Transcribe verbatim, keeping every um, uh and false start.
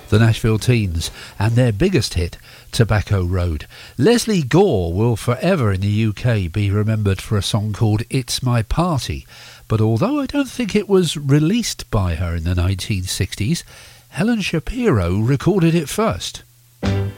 the Nashville Teens, and their biggest hit, Tobacco Road. Lesley Gore will forever in the U K be remembered for a song called It's My Party, but although I don't think it was released by her in the nineteen sixties, Helen Shapiro recorded it first.